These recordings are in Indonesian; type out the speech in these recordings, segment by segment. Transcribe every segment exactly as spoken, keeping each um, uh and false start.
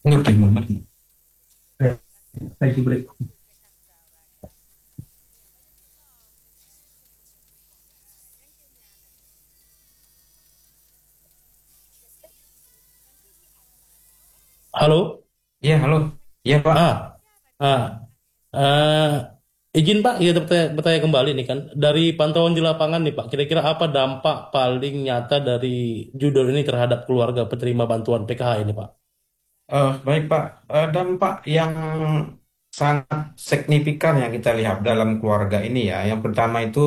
Ngerti banget. Thank you, Bre. Halo, Iya, halo. Iya, Pak. ah, ah, eh, izin Pak, ya bertanya, bertanya kembali nih kan, dari pantauan di lapangan nih Pak, kira-kira apa dampak paling nyata dari judul ini terhadap keluarga penerima bantuan P K H ini Pak? Eh, baik, Pak. Eh, dampak yang sangat signifikan yang kita lihat dalam keluarga ini ya. Yang pertama itu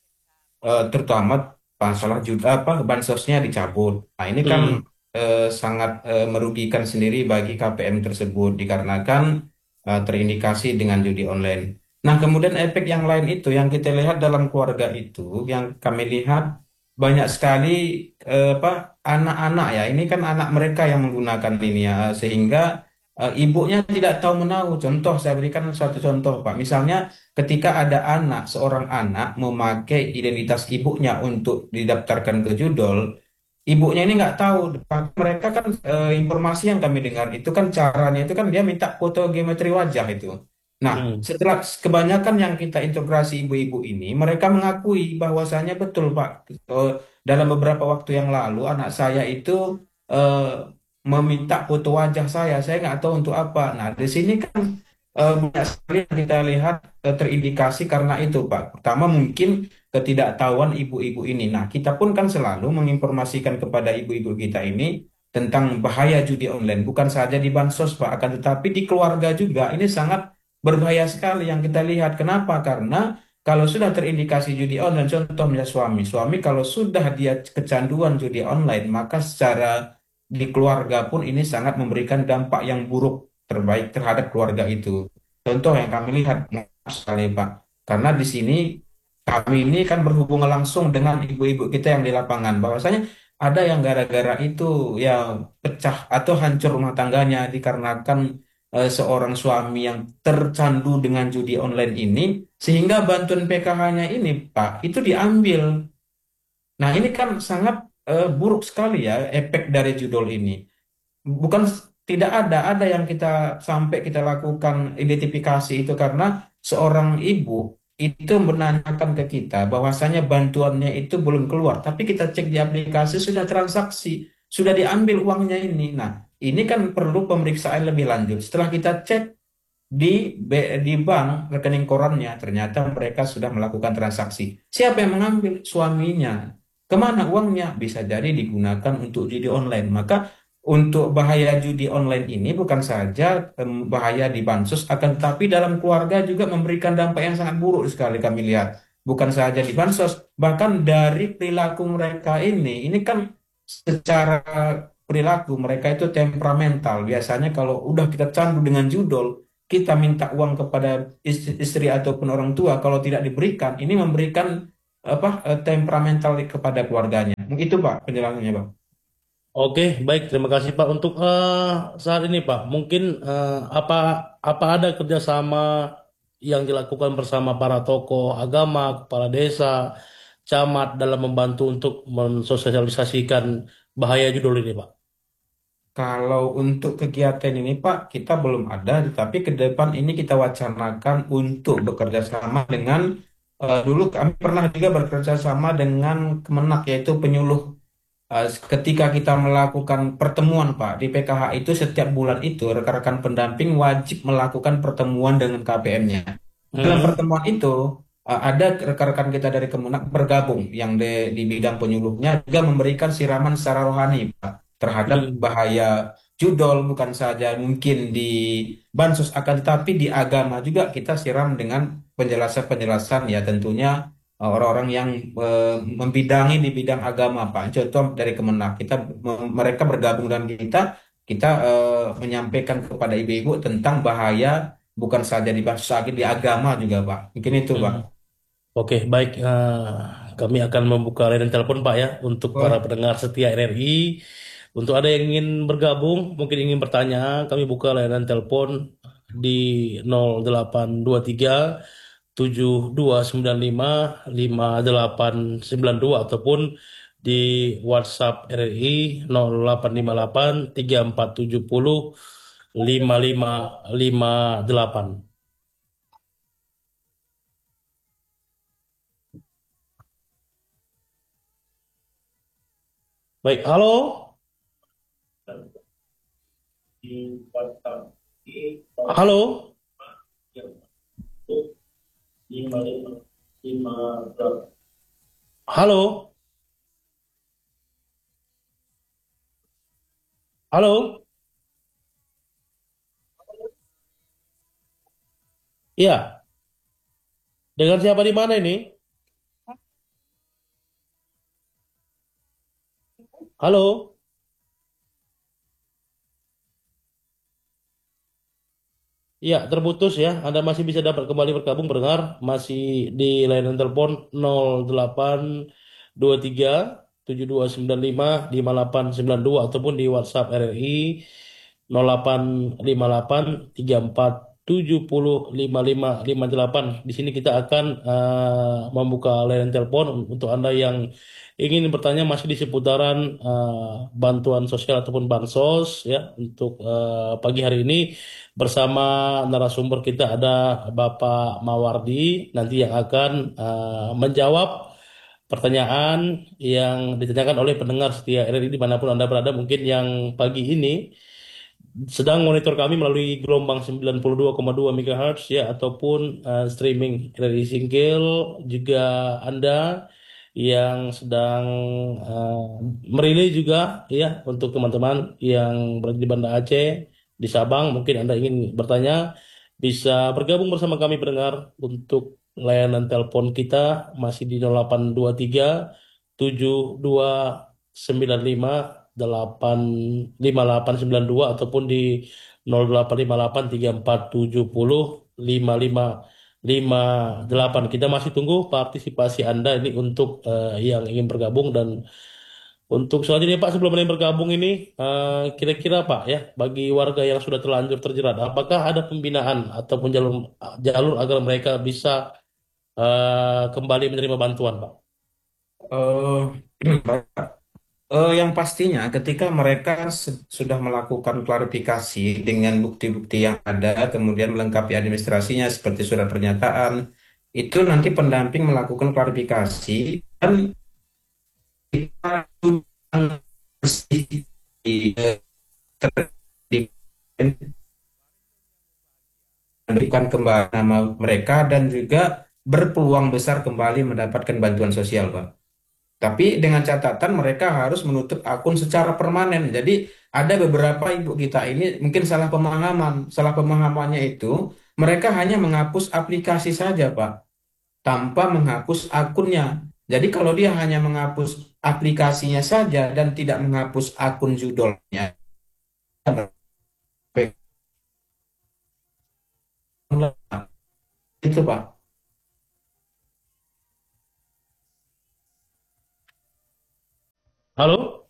eh, terutama masalah juta apa bansosnya dicabut. Nah, ini kan Hmm, eh, sangat eh, merugikan sendiri bagi K P M tersebut dikarenakan eh, terindikasi dengan judi online. Nah, kemudian efek yang lain itu yang kita lihat dalam keluarga itu yang kami lihat banyak sekali eh, apa anak-anak ya. Ini kan anak mereka yang menggunakan ini ya sehingga eh, ibunya tidak tahu menahu. Contoh saya berikan satu contoh, Pak. Misalnya ketika ada anak, seorang anak memakai identitas ibunya untuk didaftarkan ke judol, ibunya ini nggak tahu. Mereka kan eh, informasi yang kami dengar itu kan caranya itu kan dia minta foto geometri wajah itu. Nah, hmm, setelah kebanyakan yang kita integrasi ibu-ibu ini, mereka mengakui bahwasanya betul Pak. Eh, dalam beberapa waktu yang lalu anak saya itu eh, meminta foto wajah saya. Saya nggak tahu untuk apa. Nah, di sini kan eh, banyak sekali yang kita lihat eh, terindikasi karena itu, Pak. Pertama mungkin ketidaktahuan ibu-ibu ini. Nah, kita pun kan selalu menginformasikan kepada ibu-ibu kita ini tentang bahaya judi online. Bukan saja di bansos, Pak, akan tetapi di keluarga juga ini sangat berbahaya sekali yang kita lihat. Kenapa? Karena kalau sudah terindikasi judi online, contohnya suami. Suami kalau sudah dia kecanduan judi online, maka secara di keluarga pun ini sangat memberikan dampak yang buruk terbaik terhadap keluarga itu. Contoh yang kami lihat sekali Pak, karena di sini kami ini kan berhubungan langsung dengan ibu-ibu kita yang di lapangan. Bahwasanya ada yang gara-gara itu ya pecah atau hancur rumah tangganya dikarenakan eh, seorang suami yang tercandu dengan judi online ini, sehingga bantuan P K H-nya ini Pak itu diambil. Nah ini kan sangat eh, buruk sekali ya efek dari judul ini. Bukan tidak ada, ada yang kita sampai kita lakukan identifikasi itu karena seorang ibu itu menanyakan ke kita bahwasanya bantuannya itu belum keluar, tapi kita cek di aplikasi sudah transaksi, sudah diambil uangnya ini. Nah, ini kan perlu pemeriksaan lebih lanjut. Setelah kita cek di B- di bank rekening korannya, ternyata mereka sudah melakukan transaksi. Siapa yang mengambil? Suaminya. Kemana uangnya? Bisa jadi digunakan untuk judi online. Maka untuk bahaya judi online ini bukan saja em, bahaya di bansos, akan tetapi dalam keluarga juga memberikan dampak yang sangat buruk sekali kami lihat. Bukan saja di bansos, bahkan dari perilaku mereka ini, ini kan secara perilaku mereka itu temperamental. Biasanya kalau udah kita candu dengan judul, kita minta uang kepada istri, istri ataupun orang tua, kalau tidak diberikan, ini memberikan apa eh, temperamental kepada keluarganya. Itu Pak penjelasannya Pak. oke, baik, terima kasih Pak untuk eh, saat ini Pak. Mungkin eh, apa apa ada kerjasama yang dilakukan bersama para tokoh agama, kepala desa, camat dalam membantu untuk mensosialisasikan bahaya judul ini Pak? Kalau untuk kegiatan ini Pak, kita belum ada, tetapi ke depan ini kita wacanakan untuk bekerja sama dengan eh, dulu kami pernah juga bekerja sama dengan Kemenak yaitu penyuluh. Eh, ketika kita melakukan pertemuan Pak di P K H itu setiap bulan itu rekan-rekan pendamping wajib melakukan pertemuan dengan K P M-nya. Dalam Hmm, pertemuan itu eh, ada rekan-rekan kita dari Kemenak bergabung yang di, di bidang penyuluhnya juga memberikan siraman secara rohani Pak terhadap hmm, bahaya judol bukan saja mungkin di bansos akan tetapi di agama juga kita siram dengan penjelasan-penjelasan ya tentunya eh, orang-orang yang eh, membidangi di bidang agama Pak. Contoh dari Kemenak kita me- mereka bergabung dengan kita kita eh, menyampaikan kepada ibu-ibu tentang bahaya bukan saja di bahasa sakit di agama juga Pak. Mungkin itu Pak. hmm. Oke, baik. Eh, kami akan membuka layanan telepon Pak ya untuk para Boleh. pendengar setia R R I. Untuk ada yang ingin bergabung, mungkin ingin bertanya, kami buka layanan telepon di nol delapan dua tiga tujuh dua sembilan lima lima delapan sembilan dua ataupun di WhatsApp R R I nol delapan lima delapan tiga empat tujuh nol lima lima lima delapan. Baik, halo. Halo. Halo. Halo. Iya, dengan siapa di mana ini? Halo. Iya, terputus ya. Anda masih bisa dapat kembali bergabung berdengar masih di layanan telepon nol delapan dua tiga tujuh dua sembilan lima lima delapan sembilan dua ataupun di WhatsApp R R I nol delapan lima delapan tiga empat tujuh nol lima lima lima delapan. Di sini kita akan eh, membuka layanan telepon untuk Anda yang ingin bertanya masih di seputaran eh, bantuan sosial ataupun bansos ya untuk eh, pagi hari ini. Bersama narasumber kita ada Bapak Mawardi nanti yang akan eh, menjawab pertanyaan yang ditanyakan oleh pendengar setia R R I dimanapun Anda berada, mungkin yang pagi ini sedang monitor kami melalui gelombang sembilan puluh dua koma dua MHz ya ataupun eh, streaming R R I Single, juga Anda yang sedang eh, merilai juga ya untuk teman-teman yang berada di Banda Aceh, di Sabang, mungkin Anda ingin bertanya bisa bergabung bersama kami pendengar untuk layanan telepon kita masih di nol delapan dua tiga tujuh dua sembilan lima delapan lima delapan sembilan dua ataupun di nol delapan lima delapan tiga empat tujuh nol lima lima lima delapan. Kita masih tunggu partisipasi Anda ini untuk eh, yang ingin bergabung. Dan untuk selanjutnya Pak, sebelum ada yang bergabung ini, eh, kira-kira Pak ya, bagi warga yang sudah terlanjur terjerat, apakah ada pembinaan ataupun jalur jalur agar mereka bisa eh, kembali menerima bantuan Pak? Eh, Eh, yang pastinya ketika mereka se- sudah melakukan klarifikasi dengan bukti-bukti yang ada, kemudian melengkapi administrasinya seperti surat pernyataan, itu nanti pendamping melakukan klarifikasi dan kita bersih di- di- memberikan kembali nama mereka dan juga berpeluang besar kembali mendapatkan bantuan sosial, Pak. Tapi dengan catatan mereka harus menutup akun secara permanen. Jadi ada beberapa ibu kita ini mungkin salah pemahaman. Salah pemahamannya itu mereka hanya menghapus aplikasi saja, Pak, tanpa menghapus akunnya. Jadi kalau dia hanya menghapus aplikasinya saja dan tidak menghapus akun judulnya, itu Pak. Halo?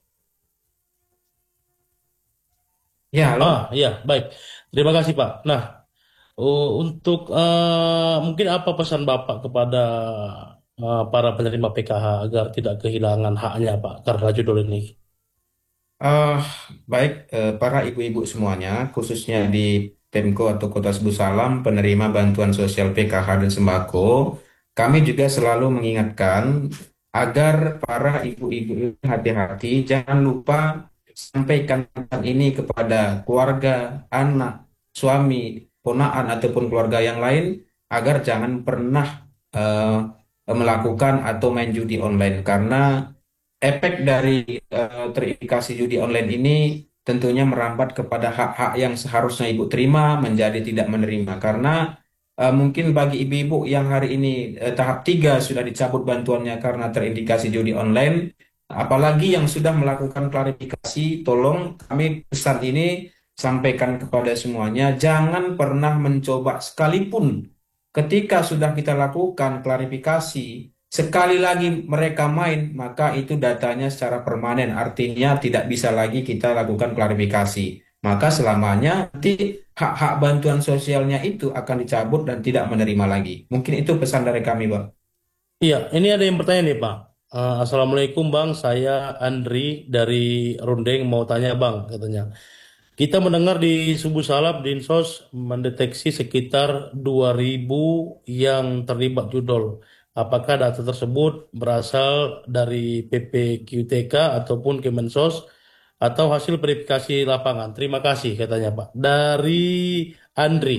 Ya, Ah, halo. iya, baik. Terima kasih Pak. Nah, oh, untuk eh, mungkin apa pesan Bapak kepada eh, para penerima P K H agar tidak kehilangan haknya Pak karena judul ini? Ah, baik, eh, para ibu-ibu semuanya, khususnya di Pemko atau Kota Sebu Salam, penerima bantuan sosial P K H dan sembako, kami juga selalu mengingatkan agar para ibu-ibu ini hati-hati, jangan lupa sampaikan pesan ini kepada keluarga, anak, suami, ponakan, ataupun keluarga yang lain, agar jangan pernah eh, melakukan atau main judi online, karena efek dari eh, terindikasi judi online ini tentunya merambat kepada hak-hak yang seharusnya ibu terima menjadi tidak menerima, karena eh, mungkin bagi ibu-ibu yang hari ini eh, tahap tiga sudah dicabut bantuannya karena terindikasi judi online, apalagi yang sudah melakukan klarifikasi, tolong kami pesan ini sampaikan kepada semuanya, jangan pernah mencoba sekalipun ketika sudah kita lakukan klarifikasi. Sekali lagi mereka main, maka itu datanya secara permanen, artinya tidak bisa lagi kita lakukan klarifikasi. Maka selamanya nanti hak-hak bantuan sosialnya itu akan dicabut dan tidak menerima lagi. Mungkin itu pesan dari kami, Pak. Iya, ini ada yang bertanya nih Pak. Eh, Assalamualaikum Bang, saya Andri dari Rundeng mau tanya Bang katanya. Kita mendengar di Subuh Salam Dinsos mendeteksi sekitar dua ribu yang terlibat judol. Apakah data tersebut berasal dari P P Q T K ataupun Kemensos atau hasil verifikasi lapangan? Terima kasih katanya Pak. Dari Andri.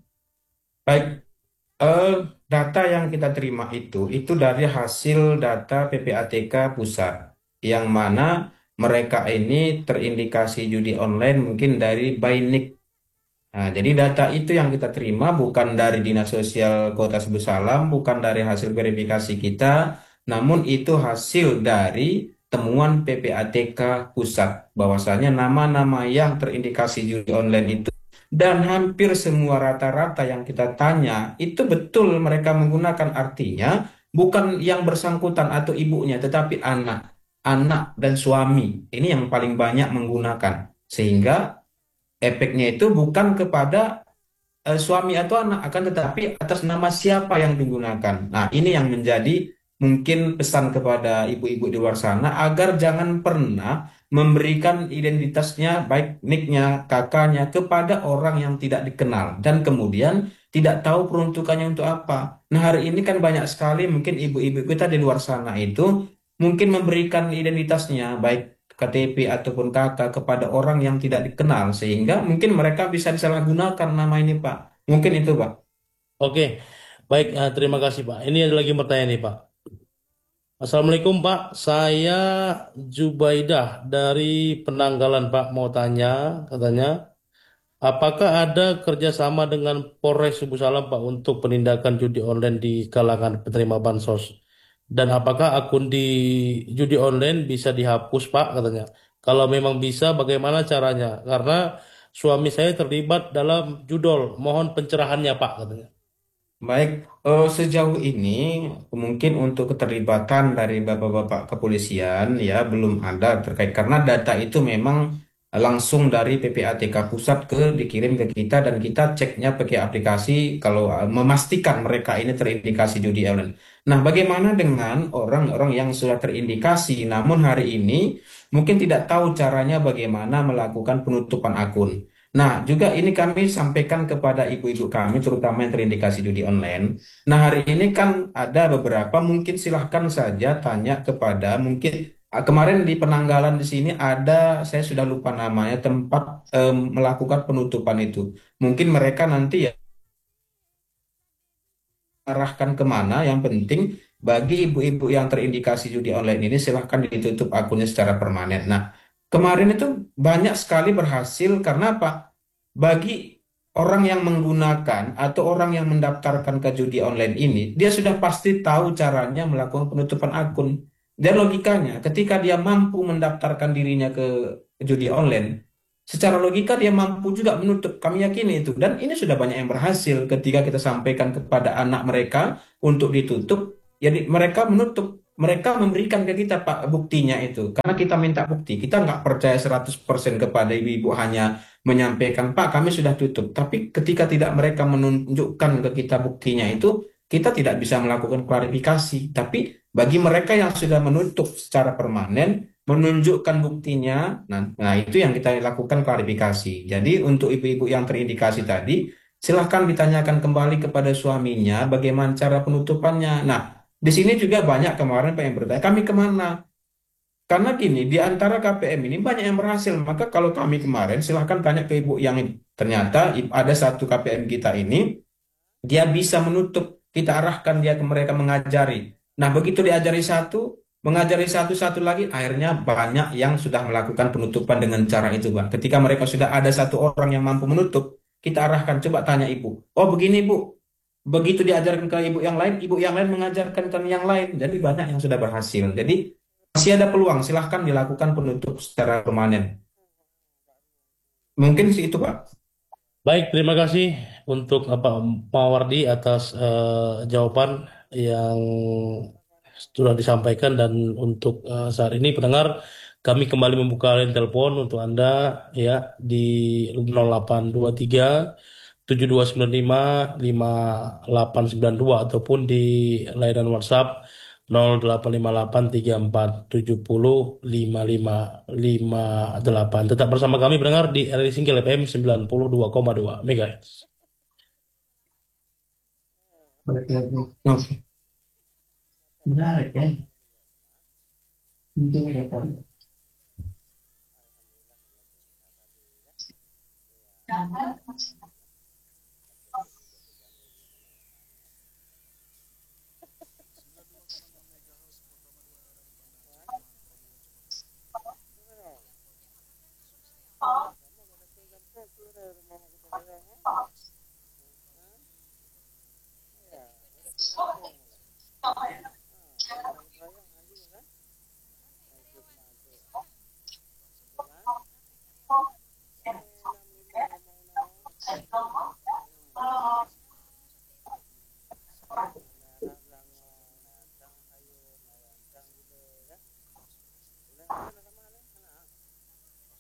Baik, eh, data yang kita terima itu itu dari hasil data P P A T K pusat, yang mana mereka ini terindikasi judi online mungkin dari Bainik. Nah, jadi data itu yang kita terima bukan dari Dinas Sosial Kota Sebut Salam, bukan dari hasil verifikasi kita, namun itu hasil dari temuan P P A T K pusat, bahwasanya nama-nama yang terindikasi judi online itu dan hampir semua rata-rata yang kita tanya itu betul mereka menggunakan, artinya bukan yang bersangkutan atau ibunya, tetapi anak, anak dan suami ini yang paling banyak menggunakan, sehingga efeknya itu bukan kepada eh, suami atau anak, akan tetapi atas nama siapa yang digunakan. Nah, ini yang menjadi mungkin pesan kepada ibu-ibu di luar sana agar jangan pernah memberikan identitasnya, baik nicknya, kakaknya, kepada orang yang tidak dikenal dan kemudian tidak tahu peruntukannya untuk apa. Nah, hari ini kan banyak sekali mungkin ibu-ibu kita di luar sana itu mungkin memberikan identitasnya, baik K T P ataupun K K, kepada orang yang tidak dikenal, sehingga mungkin mereka bisa disalahgunakan nama ini, Pak. Mungkin itu, Pak. Oke, baik. eh, terima kasih Pak. Ini ada lagi pertanyaan nih Pak. Assalamualaikum Pak, saya Jubaidah dari Penanggalan Pak mau tanya, katanya, apakah ada kerjasama dengan Polres Subuh Salam Pak untuk penindakan judi online di kalangan penerima bansos? Dan apakah akun di judi online bisa dihapus Pak, katanya? Kalau memang bisa, bagaimana caranya? Karena suami saya terlibat dalam judol, mohon pencerahannya Pak, katanya. Baik, eh, sejauh ini mungkin untuk keterlibatan dari bapak-bapak kepolisian ya belum ada terkait, karena data itu memang langsung dari P P A T K pusat ke dikirim ke kita dan kita ceknya pakai aplikasi kalau eh, memastikan mereka ini terindikasi judi online. Nah, bagaimana dengan orang-orang yang sudah terindikasi namun hari ini mungkin tidak tahu caranya bagaimana melakukan penutupan akun. Nah, juga ini kami sampaikan kepada ibu-ibu kami, terutama yang terindikasi judi online. Nah, hari ini kan ada beberapa, mungkin silahkan saja tanya kepada, mungkin ah, kemarin di Penanggalan di sini ada, saya sudah lupa namanya, tempat em, melakukan penutupan itu. Mungkin mereka nanti ya arahkan kemana, yang penting bagi ibu-ibu yang terindikasi judi online ini silahkan ditutup akunnya secara permanen. Nah, kemarin itu banyak sekali berhasil karena apa? Bagi orang yang menggunakan atau orang yang mendaftarkan ke judi online ini, dia sudah pasti tahu caranya melakukan penutupan akun. Dan logikanya, ketika dia mampu mendaftarkan dirinya ke judi online, secara logika dia mampu juga menutup. Kami yakini itu. Dan ini sudah banyak yang berhasil ketika kita sampaikan kepada anak mereka untuk ditutup. Jadi mereka menutup. Mereka memberikan ke kita, Pak, buktinya itu. Karena kita minta bukti. Kita nggak percaya seratus persen kepada ibu-ibu hanya menyampaikan, Pak, kami sudah tutup. Tapi ketika tidak mereka menunjukkan ke kita buktinya itu, kita tidak bisa melakukan klarifikasi. Tapi bagi mereka yang sudah menutup secara permanen, menunjukkan buktinya, nah, nah itu yang kita lakukan klarifikasi. Jadi untuk ibu-ibu yang terindikasi tadi, silahkan ditanyakan kembali kepada suaminya bagaimana cara penutupannya. Nah, di sini juga banyak kemarin Pak yang bertanya, kami kemana? Karena gini, di antara K P M ini banyak yang berhasil. Maka kalau kami kemarin, silahkan tanya ke ibu yang ini. Ternyata ada satu K P M kita ini, dia bisa menutup, kita arahkan dia ke mereka mengajari. Nah, begitu diajari satu, mengajari satu-satu lagi, akhirnya banyak yang sudah melakukan penutupan dengan cara itu, Bang. Ketika mereka sudah ada satu orang yang mampu menutup, kita arahkan, coba tanya ibu. Oh, begini, Bu. Begitu diajarkan ke ibu yang lain, ibu yang lain mengajarkan ke yang lain. Jadi banyak yang sudah berhasil. Jadi masih ada peluang, silahkan dilakukan penutup secara permanen. Mungkin sih itu, Pak. Baik, terima kasih untuk apa Mawardi atas eh, jawaban yang sudah disampaikan dan untuk eh, saat ini pendengar kami kembali membuka line telepon untuk Anda ya di nol delapan dua tiga tujuh dua sembilan lima lima delapan sembilan dua ataupun di layanan WhatsApp nol delapan lima delapan tiga empat tujuh nol lima lima lima delapan. Tetap bersama kami pendengar di R R I Single F M sembilan puluh dua koma dua MHz. Oke, oke. Oke. Menarik ya. Itu ya, Pak.